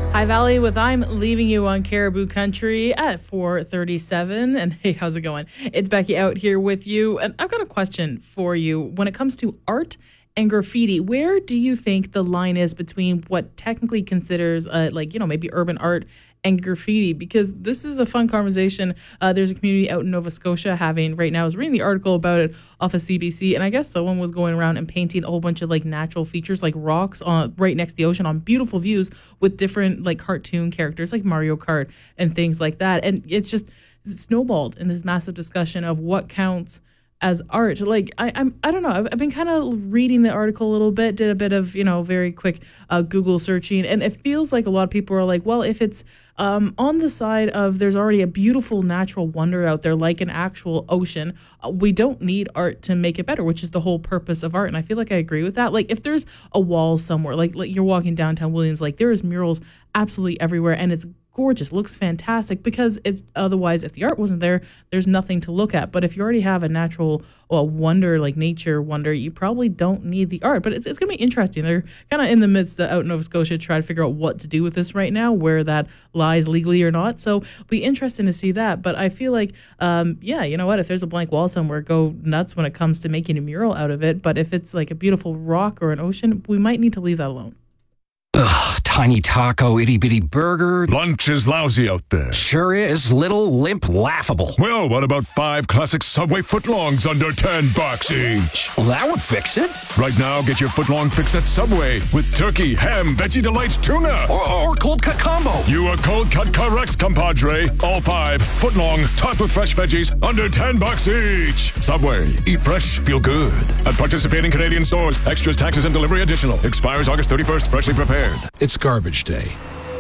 Hi, Valley, with I'm leaving you on Caribou Country at 4:37. And hey, how's it going? It's Becky out here with you. And I've got a question for you. When it comes to art and graffiti, where do you think the line is between what technically considers maybe urban art and graffiti? Because this is a fun conversation. There's a community out in Nova Scotia having right now. I was reading the article about it off of CBC, and I guess someone was going around and painting a whole bunch of like natural features, like rocks on right next to the ocean on beautiful views with different like cartoon characters, like Mario Kart and things like that. And it's just snowballed in this massive discussion of what counts as art. Like I don't know. I've been kind of reading the article a little bit, did a bit of very quick Google searching, and it feels like a lot of people are like, well, if it's on the side of there's already a beautiful natural wonder out there, like an actual ocean, we don't need art to make it better, which is the whole purpose of art. And I feel like I agree with that. Like if there's a wall somewhere, like you're walking downtown Williams, like there is murals absolutely everywhere, and it's gorgeous, looks fantastic, because it's otherwise if the art wasn't there, there's nothing to look at. But if you already have a natural wonder, like nature wonder, you probably don't need the art. But it's going to be interesting. They're kind of in the midst of, out in Nova Scotia, trying to figure out what to do with this right now, where that lies legally or not. So it'll be interesting to see that. But I feel like, you know what, if there's a blank wall somewhere, go nuts when it comes to making a mural out of it. But if it's like a beautiful rock or an ocean, we might need to leave that alone. Ugh, tiny taco, itty-bitty burger. Lunch is lousy out there. Sure is. Little, limp, laughable. Well, what about 5 classic Subway footlongs under $10 each? Well, that would fix it. Right now, get your footlong fix at Subway with turkey, ham, Veggie Delights, tuna. Or cold cut combo. You are cold cut correct, compadre. All 5 footlong, topped with fresh veggies, under $10 each. Subway. Eat fresh, feel good. At participating Canadian stores. Extras, taxes, and delivery additional. Expires August 31st. Freshly prepared. It's garbage day.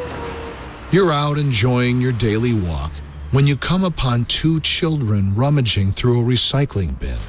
You're out enjoying your daily walk when you come upon 2 children rummaging through a recycling bin.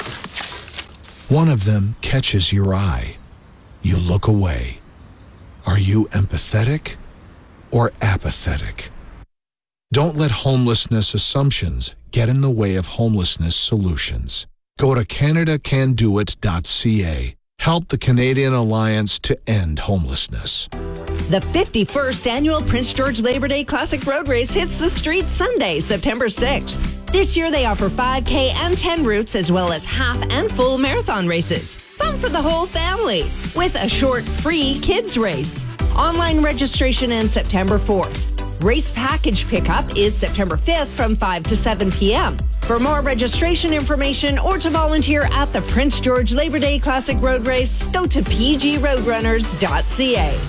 One of them catches your eye. You look away. Are you empathetic or apathetic? Don't let homelessness assumptions get in the way of homelessness solutions. Go to CanadaCanDoIt.ca. Help the Canadian Alliance to end homelessness. The 51st annual Prince George Labor Day Classic Road Race hits the streets Sunday, September 6th. This year they offer 5K and 10 routes as well as half and full marathon races. Fun for the whole family with a short free kids race. Online registration ends September 4th. Race package pickup is September 5th from 5 to 7 p.m. For more registration information or to volunteer at the Prince George Labor Day Classic Road Race, go to pgroadrunners.ca.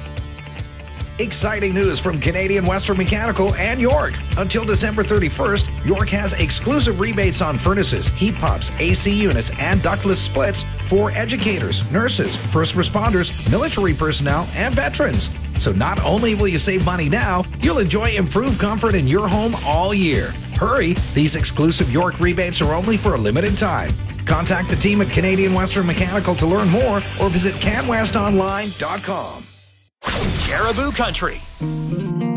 Exciting news from Canadian Western Mechanical and York. Until December 31st, York has exclusive rebates on furnaces, heat pumps, AC units, and ductless splits for educators, nurses, first responders, military personnel, and veterans. So not only will you save money now, you'll enjoy improved comfort in your home all year. Hurry, these exclusive York rebates are only for a limited time. Contact the team at Canadian Western Mechanical to learn more or visit canwestonline.com. Caribou Country.